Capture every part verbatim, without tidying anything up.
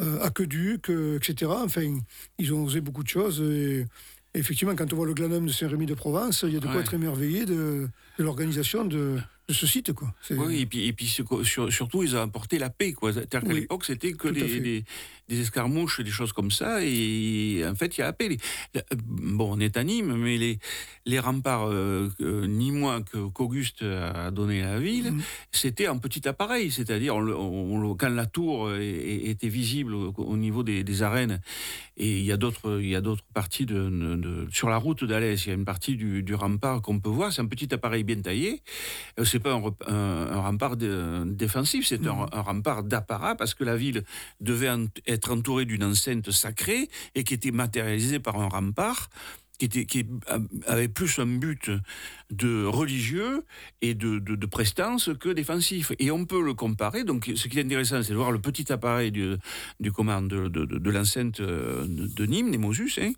euh, aqueduc, euh, et cetera. Enfin, ils ont osé beaucoup de choses. Et, et effectivement, quand on voit le Glanum de Saint-Rémy-de-Provence, il y a de quoi Ouais. être émerveillé de, de l'organisation de, de ce site, quoi. C'est... Oui, et puis, et puis sur, surtout, ils ont apporté la paix, quoi. C'est-à-dire qu'à Oui, l'époque, c'était que tout à des, fait. des, des escarmouches, des choses comme ça, et en fait, il y a la paix. Les- la- bon, on est à Nîmes, mais les, les remparts euh, euh, nîmois que, qu'Auguste a donné à la ville, Mhm. c'était un petit appareil, c'est-à-dire on, le- on le- quand la tour é- é- était visible au, au niveau des, des arènes, et il y a d'autres, il y a d'autres parties de, de- de- sur la route d'Alès, il y a une partie du, du rempart qu'on peut voir, c'est un petit appareil bien taillé. Euh, C'est pas un, rep- un- un rempart dé- défensif, c'est un, Mhm. un rempart d'apparat parce que la ville devait en- être entourée d'une enceinte sacrée et qui était matérialisée par un rempart qui, était, qui avait plus un but de religieux et de, de, de prestance que défensif. Et on peut le comparer. Donc, ce qui est intéressant, c'est de voir le petit appareil du, du commande de, de, de, de l'enceinte de, de Nîmes, Nemosus, hein,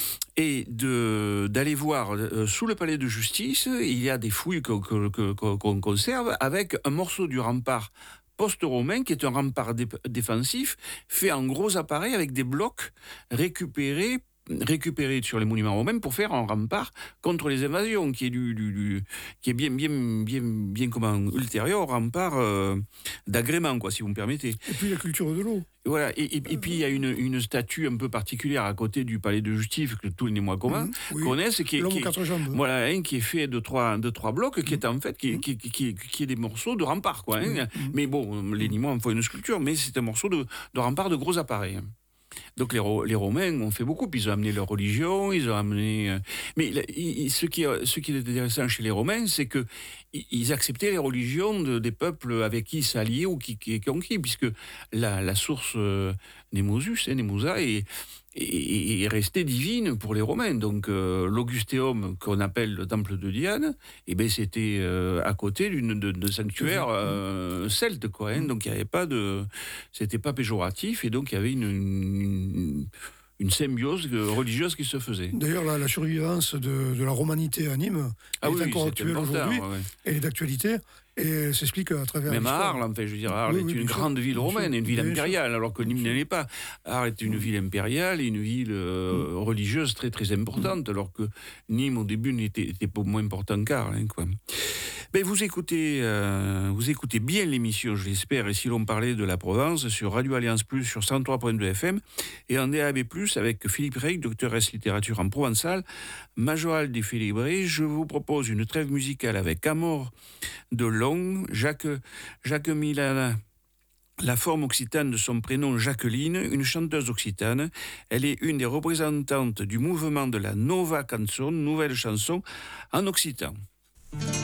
et de, d'aller voir euh, sous le palais de justice, il y a des fouilles que, que, que, qu'on conserve avec un morceau du rempart post-romain qui est un rempart dé- défensif fait en gros appareil avec des blocs récupérés récupérés sur les monuments romains pour faire un rempart contre les invasions qui est du, du, du- qui est bien bien bien bien comment ultérieur au rempart euh, d'agrément, quoi, si vous me permettez. Et puis la culture de l'eau. Voilà, et, et, et puis il y a une, une statue un peu particulière à côté du palais de justice que tous les Némois communs Mhm. Oui. connaissent, qui est, L'homme qui aux est- quatre jambes. voilà, hein, qui est fait de trois, de trois blocs, qui Mhm. est en fait qui, qui, qui, qui, qui est des morceaux de rempart, quoi. Hein. Oui. Mhm. Mais bon, les Némois en font une sculpture, mais c'est un morceau de, de rempart de gros appareils. Donc les, Ro- les Romains ont fait beaucoup, puis ils ont amené leur religion, ils ont amené... euh, Mais la- il- il- ce, qui, est- ce qui est intéressant chez les Romains, c'est que i- ils acceptaient les religions de- des peuples avec qui ils s'alliaient ou qui, qui, qui ont qui, puisque la, la source euh, Nemosus, hein, Nemosa, est, est, est restée divine pour les Romains. Donc euh, l'Augustéum, qu'on appelle le temple de Diane, eh ben, c'était euh, à côté d'une de, de sanctuaire euh, celte, quoi. Hein. Donc il n'y avait pas de... C'était pas péjoratif, et donc il y avait une, une, une symbiose religieuse qui se faisait. D'ailleurs, la, la survivance de, de la romanité à Nîmes Ah est oui, encore c'est actuelle important, aujourd'hui. ouais, ouais. Elle est d'actualité et elle s'explique à travers Même à l'histoire. Arles, enfin, je veux dire, Arles Oui, est oui, une bien sûr, grande ville bien romaine, sûr, une ville bien impériale, alors que Nîmes Bien ne sûr. l'est pas. Arles est une ville impériale et une ville euh, religieuse très très importante, alors que Nîmes au début n'était était pas moins important qu'Arles, hein, quoi. Ben, vous écoutez, euh, vous écoutez bien l'émission, je l'espère, et si l'on parlait de la Provence sur Radio Alliance Plus sur cent trois point deux F M et en D A B plus avec Philippe Rey, docteur S littérature en provençal, majoral des Félibrés. Je vous propose une trêve musicale avec Amor de Long, Jacques, Jacques Milana. La forme occitane de son prénom Jacqueline, une chanteuse occitane. Elle est une des représentantes du mouvement de la Nova Canzone, nouvelle chanson en occitan.